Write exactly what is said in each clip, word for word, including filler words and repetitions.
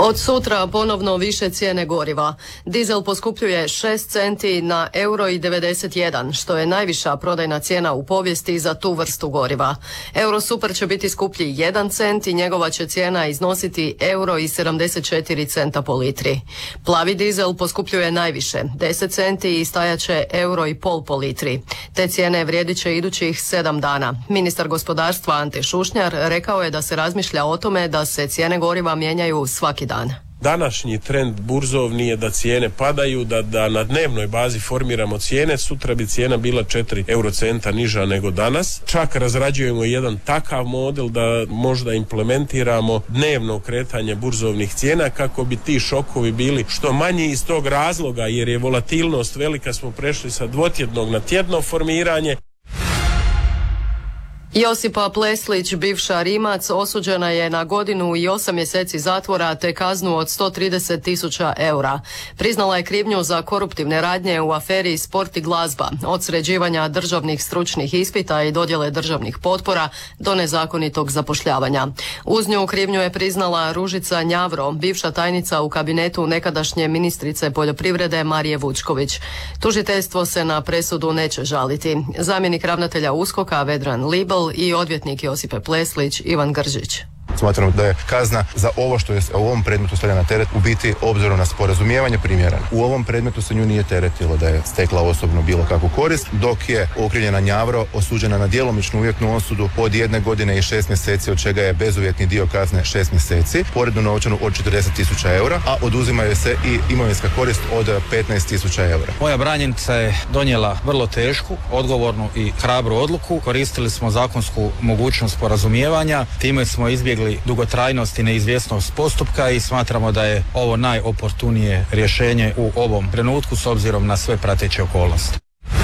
Od sutra ponovno više cijene goriva. Dizel poskupljuje šest centi na euro i devedeset jedan, što je najviša prodajna cijena u povijesti za tu vrstu goriva. Eurosuper će biti skuplji jedan cent i njegova će cijena iznositi euro i sedamdeset četiri centa po litri. Plavi dizel poskupljuje najviše, deset centi i stajaće euro i pol po litri. Te cijene vrijedit će idućih sedam dana. Ministar gospodarstva Ante Šušnjar rekao je da se razmišlja o tome da se cijene goriva mijenjaju svaki dan. Današnji trend burzovni je da cijene padaju, da, da na dnevnoj bazi formiramo cijene. Sutra bi cijena bila četiri eurocenta niža nego danas. Čak razrađujemo jedan takav model da možda implementiramo dnevno kretanje burzovnih cijena kako bi ti šokovi bili što manji iz tog razloga, jer je volatilnost velika, smo prešli sa dvotjednog na tjedno formiranje. Josipa Pleslić, bivša Rimac, osuđena je na godinu i osam mjeseci zatvora te kaznu od sto trideset tisuća eura. Priznala je krivnju za koruptivne radnje u aferi Sport i glazba, od sređivanja državnih stručnih ispita i dodjele državnih potpora do nezakonitog zapošljavanja. Uz nju krivnju je priznala Ružica Njavro, bivša tajnica u kabinetu nekadašnje ministrice poljoprivrede Marije Vučković. Tužiteljstvo se na presudu neće žaliti. Zamjenik ravnatelja USKOK-a Vedran Libel i odvjetnik Josipe Pleslić Ivan Gržić. Smatramo da je kazna za ovo što je u ovom predmetu stavljena na teret u biti obzirom na sporazumijevanje primjerena. U ovom predmetu se nju nije teretilo da je stekla osobno bilo kakvu korist, dok je okrivljena Njavro osuđena na djelomičnu uvjetnu osudu od jedne godine i šest mjeseci, od čega je bezuvjetni dio kazne šest mjeseci, porednu novčanu od četrdeset tisuća eura, a oduzimaju se i imovinska korist od petnaest tisuća eura. Moja branjenica je donijela vrlo tešku, odgovornu i hrabru odluku. Koristili smo zakonsku mogućnost sporazumijevanja, time smo izbjegli dugotrajnost i neizvjesnost postupka i smatramo da je ovo najoportunije rješenje u ovom trenutku s obzirom na sve prateće okolnosti.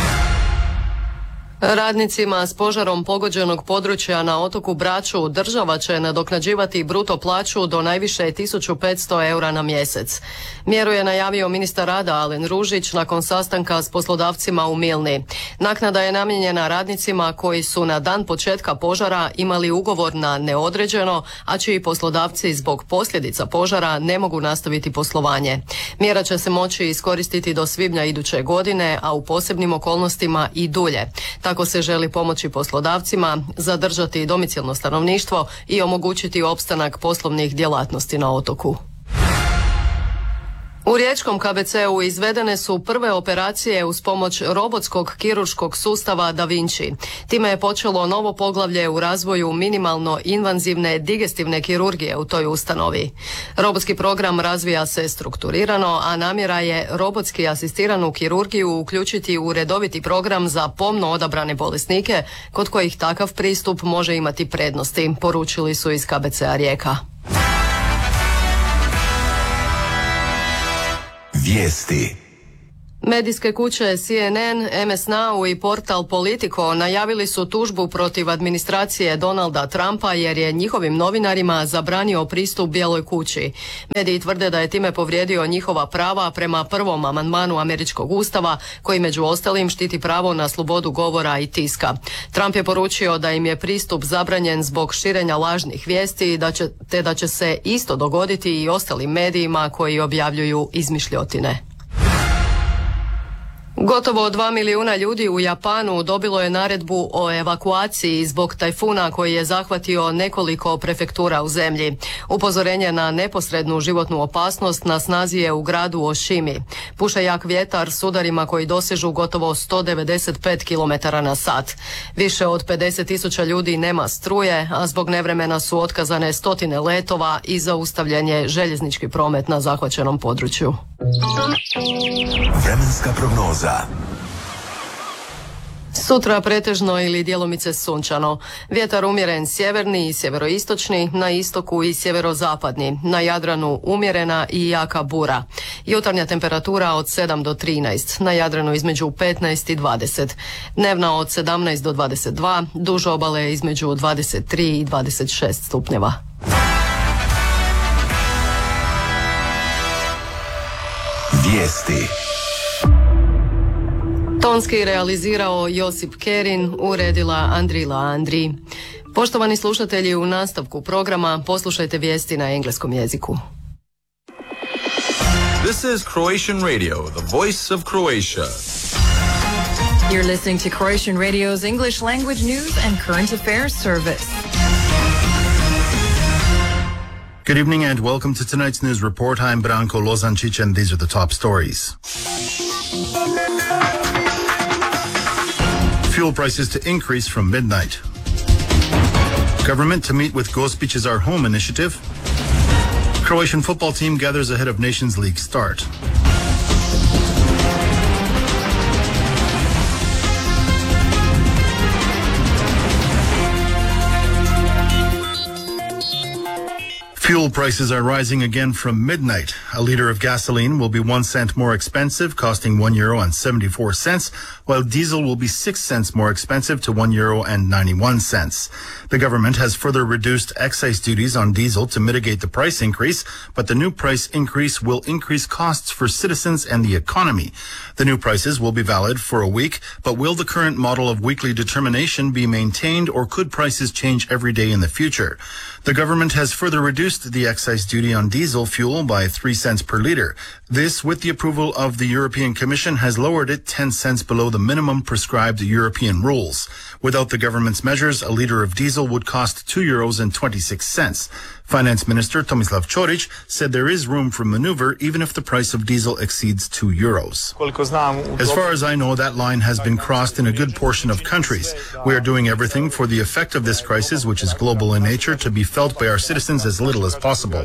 Radnicima s požarom pogođenog područja na otoku Braču država će nadoknađivati bruto plaću do najviše tisuću petsto eura na mjesec. Mjeru je najavio ministar rada Alen Ružić nakon sastanka s poslodavcima u Milni. Naknada je namijenjena radnicima koji su na dan početka požara imali ugovor na neodređeno, a čiji poslodavci zbog posljedica požara ne mogu nastaviti poslovanje. Mjera će se moći iskoristiti do svibnja iduće godine, a u posebnim okolnostima i dulje. Tako se želi pomoći poslodavcima, zadržati domicilno stanovništvo i omogućiti opstanak poslovnih djelatnosti na otoku. U riječkom K B C-u izvedene su prve operacije uz pomoć robotskog kirurškog sustava Da Vinci. Time je počelo novo poglavlje u razvoju minimalno invazivne digestivne kirurgije u toj ustanovi. Robotski program razvija se strukturirano, a namjera je robotski asistiranu kirurgiju uključiti u redoviti program za pomno odabrane bolesnike, kod kojih takav pristup može imati prednosti, poručili su iz K B C-a Rijeka. Vijesti. Medijske kuće C N N, M S Now i portal Politico najavili su tužbu protiv administracije Donalda Trumpa jer je njihovim novinarima zabranio pristup Bijeloj kući. Mediji tvrde da je time povrijedio njihova prava prema prvom amandmanu američkog ustava, koji među ostalim štiti pravo na slobodu govora i tiska. Trump je poručio da im je pristup zabranjen zbog širenja lažnih vijesti, da će, te da će se isto dogoditi i ostalim medijima koji objavljuju izmišljotine. Gotovo dva milijuna ljudi u Japanu dobilo je naredbu o evakuaciji zbog tajfuna koji je zahvatio nekoliko prefektura u zemlji. Upozorenje na neposrednu životnu opasnost na snazi je u gradu Oshimi. Puše jak vjetar s udarima koji dosežu gotovo sto devedeset pet kilometara na sat. Više od pedeset tisuća ljudi nema struje, a zbog nevremena su otkazane stotine letova i zaustavljen je željeznički promet na zahvaćenom području. Vremenska prognoza. Sutra pretežno ili djelomice sunčano. Vjetar umjeren sjeverni i sjeveroistočni, na istoku i sjeverozapadni. Na Jadranu umjerena i jaka bura. Jutarnja temperatura od sedam do trinaest, na Jadranu između petnaest i dvadeset. Dnevna od sedamnaest do dvadeset dva, duž obale između dvadeset tri i dvadeset šest stupnjeva. Vijesti. Tonski realizirao Josip Kerin, uredila Andrila Andri. Poštovani slušatelji, u nastavku programa poslušajte vijesti na engleskom jeziku. This is Croatian Radio, the voice of Croatia. You're listening to Croatian Radio's English language news and current affairs service. Good evening and welcome to tonight's news report. I'm Branko Lozancic and these are the top stories. Fuel prices to increase from midnight. Government to meet with Gospić is Our Home initiative. Croatian football team gathers ahead of Nations League start. Fuel prices are rising again from midnight. A litre of gasoline will be one cent more expensive, costing one euro and seventy-four cents, while diesel will be six cents more expensive to one euro and ninety-one cents. The government has further reduced excise duties on diesel to mitigate the price increase, but the new price increase will increase costs for citizens and the economy. The new prices will be valid for a week, but will the current model of weekly determination be maintained, or could prices change every day in the future? The government has further reduced the excise duty on diesel fuel by three cents per litre. This, with the approval of the European Commission, has lowered it ten cents below the minimum prescribed European rules. Without the government's measures, a litre of diesel would cost two euros and twenty-six cents. Finance Minister Tomislav Ćorić said there is room for maneuver even if the price of diesel exceeds two euros. As far as I know, that line has been crossed in a good portion of countries. We are doing everything for the effect of this crisis, which is global in nature, to be felt by our citizens as little as possible.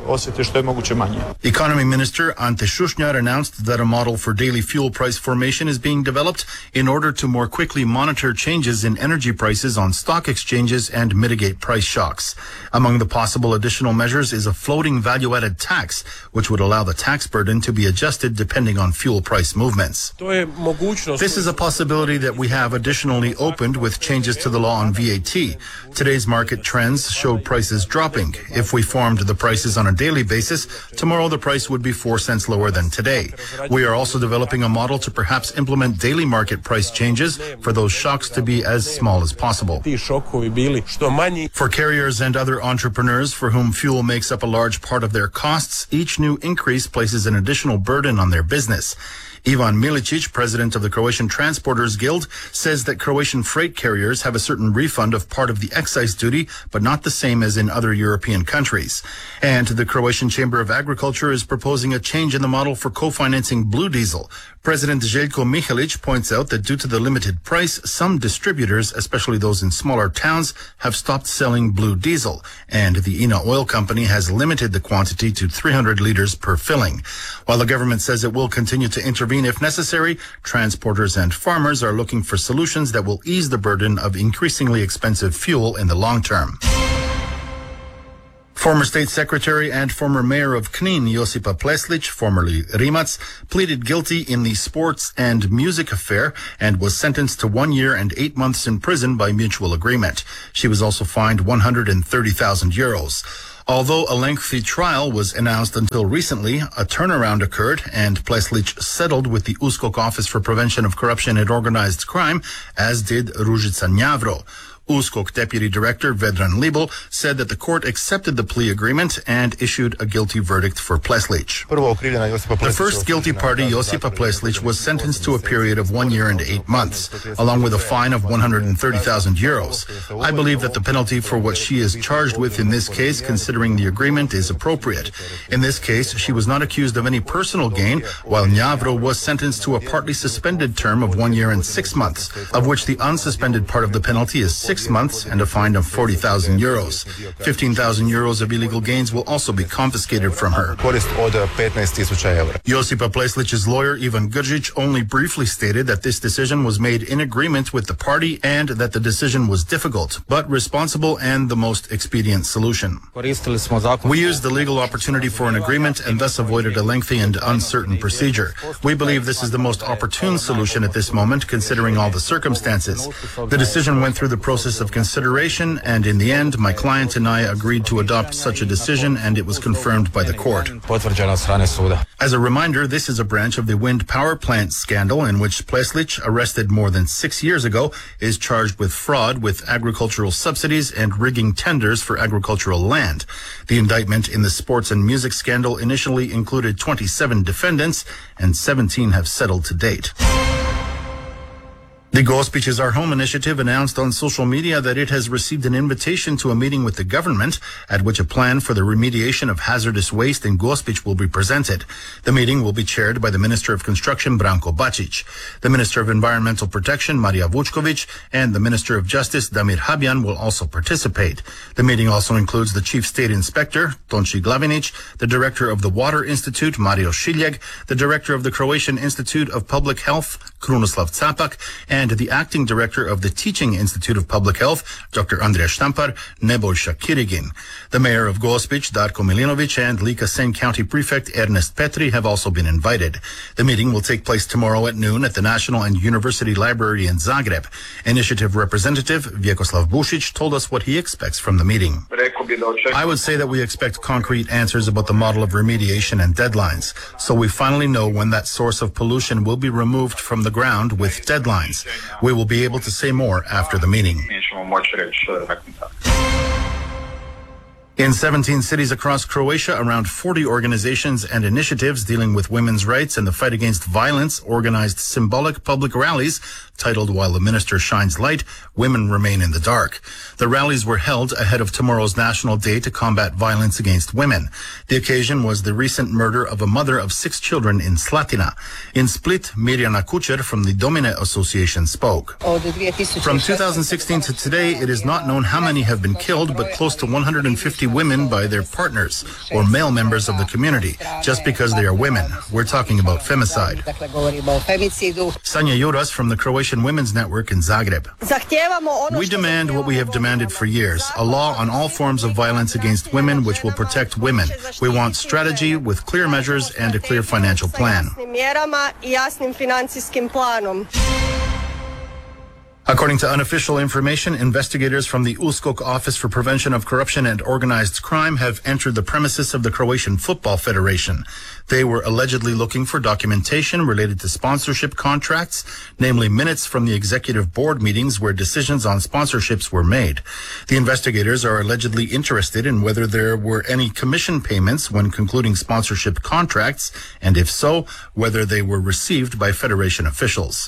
Economy Minister Ante Šušnjar announced that a model for daily fuel price formation is being developed in order to more quickly monitor changes in energy prices on stock exchanges and mitigate price shocks. Among the possible additional measures is a floating value-added tax, which would allow the tax burden to be adjusted depending on fuel price movements. This is a possibility that we have additionally opened with changes to the law on V A T. Today's market trends showed prices dropping. If we formed the prices on a daily basis, tomorrow the price would be four cents lower than today. We are also developing a model to perhaps implement daily market price changes for those shocks to be as small as possible. For carriers and other entrepreneurs for whom fuel makes up a large part of their costs, each new increase places an additional burden on their business. Ivan Milicic, president of the Croatian Transporters Guild, says that Croatian freight carriers have a certain refund of part of the excise duty, but not the same as in other European countries. And the Croatian Chamber of Agriculture is proposing a change in the model for co-financing blue diesel. President Željko Mihalic points out that due to the limited price, some distributors, especially those in smaller towns, have stopped selling blue diesel, and the I N A Oil Company has limited the quantity to three hundred liters per filling. While the government says it will continue to intervene if necessary, transporters and farmers are looking for solutions that will ease the burden of increasingly expensive fuel in the long term. Former State Secretary and former Mayor of Knin, Josipa Pleslić, formerly Rimac, pleaded guilty in the sports and music affair and was sentenced to one year and eight months in prison by mutual agreement. She was also fined one hundred thirty thousand euros. Although a lengthy trial was announced until recently, a turnaround occurred and Pleslić settled with the U S K O K Office for Prevention of Corruption and Organized Crime, as did Ružica Njavro. U S K O K Deputy Director Vedran Libel said that the court accepted the plea agreement and issued a guilty verdict for Pleslić. The first guilty party, Josipa Pleslić, was sentenced to a period of one year and eight months, along with a fine of one hundred thirty thousand euros. I believe that the penalty for what she is charged with in this case, considering the agreement, is appropriate. In this case, she was not accused of any personal gain, while Njavro was sentenced to a partly suspended term of one year and six months, of which the unsuspended part of the penalty is six Six months and a fine of forty thousand euros. fifteen thousand euros of illegal gains will also be confiscated from her. Josipa Pleslić's lawyer, Ivan Grgić, only briefly stated that this decision was made in agreement with the party and that the decision was difficult, but responsible and the most expedient solution. We used the legal opportunity for an agreement and thus avoided a lengthy and uncertain procedure. We believe this is the most opportune solution at this moment, considering all the circumstances. The decision went through the process process of consideration, and in the end, my client and I agreed to adopt such a decision, and it was confirmed by the court. Potvrđeno od strane suda. As a reminder, this is a branch of the wind power plant scandal in which Pleslic, arrested more than six years ago, is charged with fraud with agricultural subsidies and rigging tenders for agricultural land. The indictment in the sports and music scandal initially included twenty-seven defendants, and seventeen have settled to date. The Gospić is Our Home initiative announced on social media that it has received an invitation to a meeting with the government at which a plan for the remediation of hazardous waste in Gospić will be presented. The meeting will be chaired by the Minister of Construction, Branko Bačić. The Minister of Environmental Protection, Marija Vučković, and the Minister of Justice, Damir Habjan, will also participate. The meeting also includes the Chief State Inspector, Tonči Glavinić, the Director of the Water Institute, Mario Šiljeg, the Director of the Croatian Institute of Public Health, Krunoslav Capak, and the Acting Director of the Teaching Institute of Public Health, Doctor Andrija Štampar, Nebojša Kirigin. The Mayor of Gospić, Darko Milinović, and Lika-Sen County Prefect Ernest Petri have also been invited. The meeting will take place tomorrow at noon at the National and University Library in Zagreb. Initiative Representative Vjekoslav Bušić told us what he expects from the meeting. I would say that we expect concrete answers about the model of remediation and deadlines, so we finally know when that source of pollution will be removed from the ground with deadlines. We will be able to say more after the meeting. In seventeen cities across Croatia, around forty organizations and initiatives dealing with women's rights and the fight against violence organized symbolic public rallies titled While the Minister Shines Light, Women Remain in the Dark. The rallies were held ahead of tomorrow's National Day to Combat Violence Against Women. The occasion was the recent murder of a mother of six children in Slatina. In Split, Mirjana Kučer from the Domine Association spoke. From two thousand sixteen to today, it is not known how many have been killed, but close to one hundred fifty women by their partners or male members of the community, just because they are women. We're talking about femicide. Sanja Juras from the Croatian Women's Network in Zagreb. We demand what we have demanded for years, a law on all forms of violence against women which will protect women. We want strategy with clear measures and a clear financial plan. According to unofficial information, investigators from the U S K O K Office for Prevention of Corruption and Organized Crime have entered the premises of the Croatian Football Federation. They were allegedly looking for documentation related to sponsorship contracts, namely minutes from the executive board meetings where decisions on sponsorships were made. The investigators are allegedly interested in whether there were any commission payments when concluding sponsorship contracts, and if so, whether they were received by Federation officials.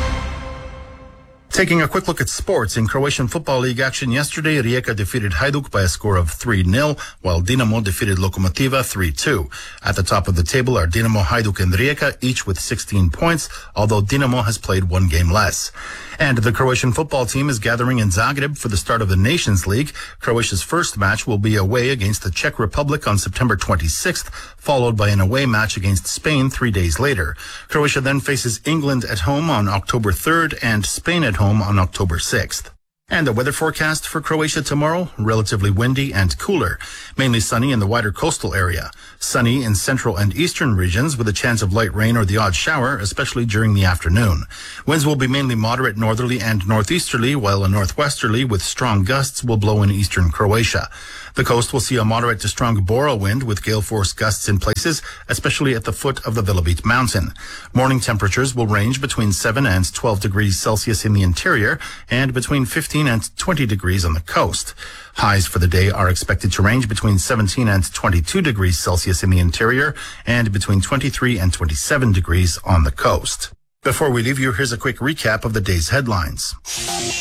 Taking a quick look at sports, in Croatian Football League action yesterday, Rijeka defeated Hajduk by a score of three nil, while Dinamo defeated Lokomotiva three two. At the top of the table are Dinamo, Hajduk, and Rijeka, each with sixteen points, although Dinamo has played one game less. And the Croatian football team is gathering in Zagreb for the start of the Nations League. Croatia's first match will be away against the Czech Republic on September twenty-sixth, followed by an away match against Spain three days later. Croatia then faces England at home on October third and Spain at home on October sixth. And the weather forecast for Croatia tomorrow, relatively windy and cooler. Mainly sunny in the wider coastal area. Sunny in central and eastern regions with a chance of light rain or the odd shower, especially during the afternoon. Winds will be mainly moderate northerly and northeasterly, while a northwesterly with strong gusts will blow in eastern Croatia. The coast will see a moderate to strong Bora wind with gale force gusts in places, especially at the foot of the Velebit mountain. Morning temperatures will range between seven and twelve degrees Celsius in the interior and between fifteen and twenty degrees on the coast. Highs for the day are expected to range between seventeen and twenty-two degrees Celsius in the interior and between twenty-three and twenty-seven degrees on the coast. Before we leave you, here's a quick recap of the day's headlines.